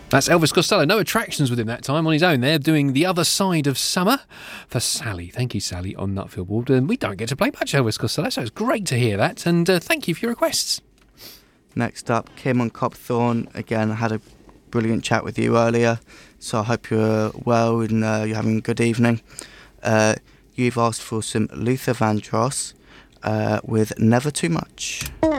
That's Elvis Costello. No attractions with him that time, on his own there, doing The Other Side of Summer for Sally. Thank you, Sally, on Nutfield Ward. And we don't get to play much Elvis Costello, so it's great to hear that. And thank you for your requests. Next up, Kim on Copthorne. Again, I had a brilliant chat with you earlier, so I hope you're well and you're having a good evening. You've asked for some Luther Vandross with Never Too Much.